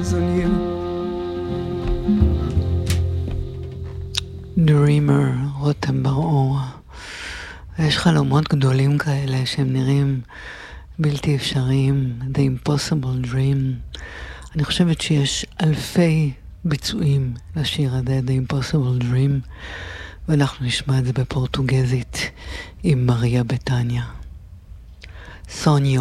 on you. Dreamer, רותם בר-אור. יש חלומות גדולים כאלה שהם נראים בלתי אפשריים. The Impossible Dream. אני חושבת שיש אלפי ביצועים לשיר הזה, The Impossible Dream, ואנחנו נשמע את זה בפורטוגזית עם מריה בטניה. סוניו